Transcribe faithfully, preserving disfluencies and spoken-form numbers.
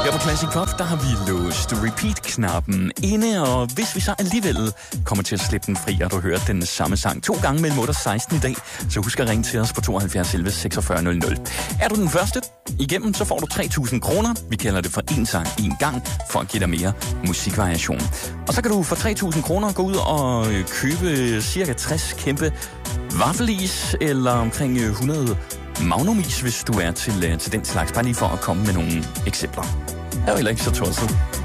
Her på Classic Pop, der har vi låst repeat-knappen inde, og hvis vi så alligevel kommer til at slippe den fri, og du hører den samme sang to gange mellem otte og seksten i dag, så husk at ringe til os på tooghalvfjerds elleve seksogfyrre nul nul. Er du den første igennem, så får du tre tusind kroner. Vi kalder det for en sang en gang, for at give dig mere musikvariation. Og så kan du for tre tusind kroner gå ud og købe cirka tres kæmpe vaffelis, eller omkring hundrede magnumis, hvis du er til, til den slags. Bare lige for at komme med nogle eksempler. Det er jo heller ikke så tosset.